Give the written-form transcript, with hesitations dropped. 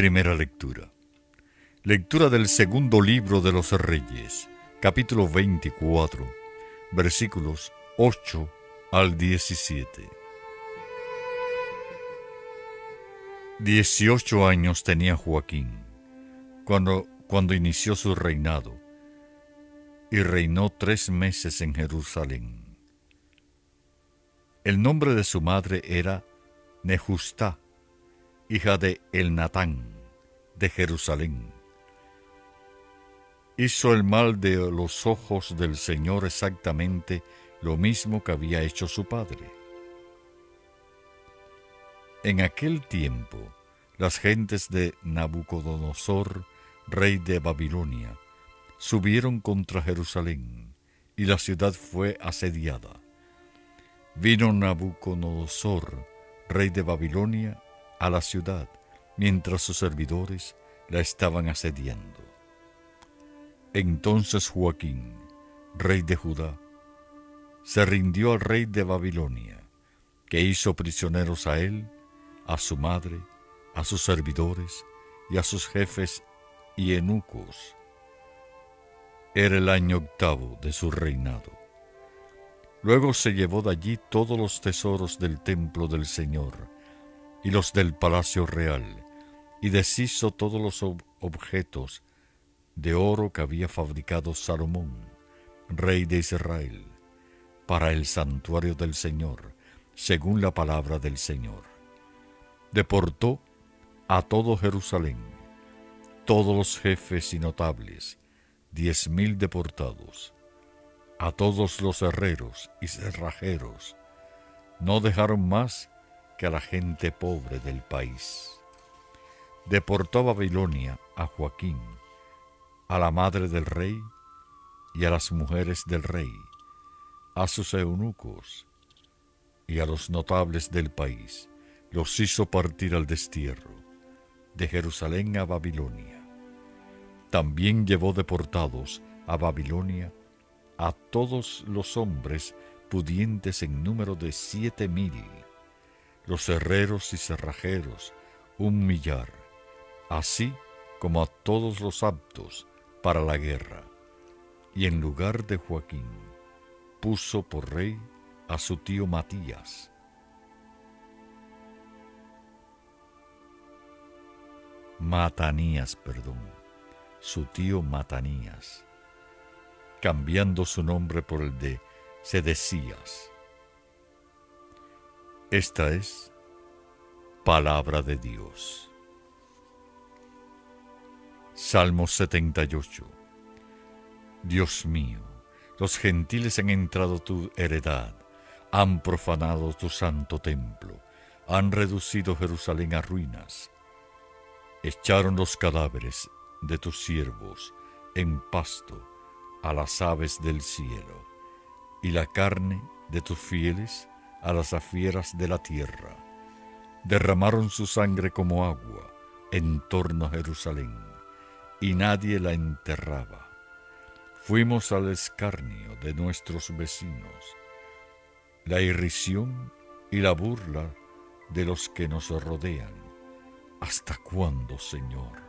Primera lectura. Lectura del segundo libro de los Reyes, capítulo 24, versículos 8 al 17. 18 años tenía Joaquín cuando inició su reinado, y reinó 3 meses en Jerusalén. El nombre de su madre era Nehustá, hija de Elnatán, de Jerusalén. Hizo el mal de los ojos del Señor exactamente lo mismo que había hecho su padre. En aquel tiempo, las gentes de Nabucodonosor, rey de Babilonia, subieron contra Jerusalén, y la ciudad fue asediada. Vino Nabucodonosor, rey de Babilonia, a la ciudad, mientras sus servidores la estaban asediando. Entonces Joaquín, rey de Judá, se rindió al rey de Babilonia, que hizo prisioneros a él, a su madre, a sus servidores y a sus jefes y eunucos. Era el año 8 de su reinado. Luego se llevó de allí todos los tesoros del templo del Señor y los del palacio real, y deshizo todos los objetos de oro que había fabricado Salomón, rey de Israel, para el santuario del Señor, según la palabra del Señor. Deportó a todo Jerusalén, todos los jefes y notables, 10,000 deportados, a todos los herreros y cerrajeros. No dejaron más que a la gente pobre del país. Deportó a Babilonia a Joaquín, a la madre del rey y a las mujeres del rey, a sus eunucos y a los notables del país. Los hizo partir al destierro, de Jerusalén a Babilonia. También llevó deportados a Babilonia a todos los hombres pudientes en número de 7,000, los herreros y cerrajeros 1,000,000, así como a todos los aptos para la guerra. Y en lugar de Joaquín, puso por rey a su tío su tío Matanías, cambiando su nombre por el de Sedecías. Esta es palabra de Dios. Salmo 78. Dios mío, los gentiles han entrado tu heredad, han profanado tu santo templo, han reducido Jerusalén a ruinas. Echaron los cadáveres de tus siervos en pasto a las aves del cielo, y la carne de tus fieles a las fieras de la tierra. Derramaron su sangre como agua en torno a Jerusalén, y nadie la enterraba. Fuimos al escarnio de nuestros vecinos, la irrisión y la burla de los que nos rodean. ¿Hasta cuándo, Señor?